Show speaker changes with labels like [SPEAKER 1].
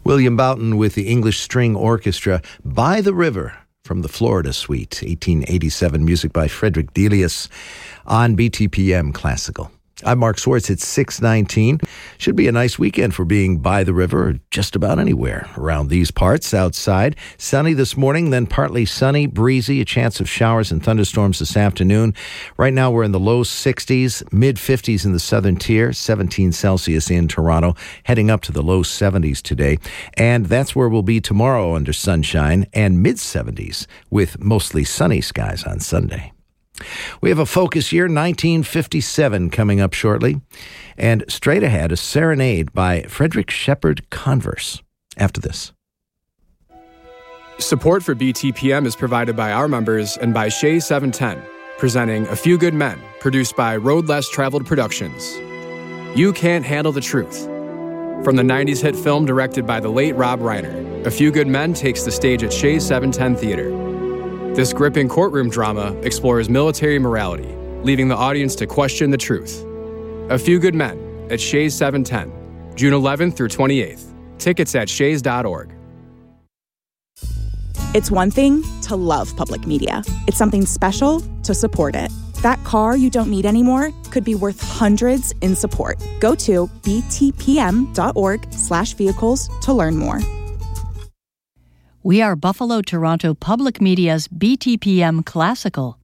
[SPEAKER 1] William Boughton with the English String Orchestra, By the River, from the Florida Suite, 1887, music by Frederick Delius on BTPM Classical. I'm Mark Swartz. It's 6:19. Should be a nice weekend for being by the river, or just about anywhere around these parts. Outside, sunny this morning, then partly sunny, breezy, a chance of showers and thunderstorms this afternoon. Right now we're in the low 60s, mid 50s in the southern tier, 17 Celsius in Toronto, heading up to the low 70s today. And that's where we'll be tomorrow under sunshine, and mid 70s with mostly sunny skies on Sunday. We have a focus year, 1957, coming up shortly. And straight ahead, a serenade by Frederick Shepard Converse. After this.
[SPEAKER 2] Support for BTPM is provided by our members and by Shea 710, presenting A Few Good Men, produced by Road Less Traveled Productions. You Can't Handle the Truth. From the 90s hit film directed by the late Rob Reiner, A Few Good Men takes the stage at Shea 710 Theater. This gripping courtroom drama explores military morality, leaving the audience to question the truth. A Few Good Men at Shays 710, June 11th through 28th. Tickets at shays.org.
[SPEAKER 3] It's one thing to love public media. It's something special to support it. That car you don't need anymore could be worth hundreds in support. Go to btpm.org/vehicles to learn more.
[SPEAKER 4] We are Buffalo Toronto Public Media's BTPM Classical.